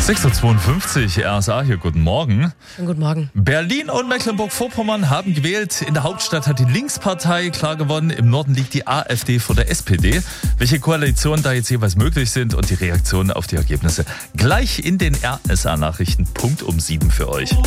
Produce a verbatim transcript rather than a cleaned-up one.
sechs Uhr zweiundfünfzig, R S A hier, guten Morgen. Schönen guten Morgen. Berlin und Mecklenburg-Vorpommern haben gewählt. In der Hauptstadt hat die Linkspartei klar gewonnen. Im Norden liegt die AfD vor der S P D. Welche Koalitionen da jetzt jeweils möglich sind und die Reaktionen auf die Ergebnisse gleich in den R S A-Nachrichten Punkt um sieben für euch.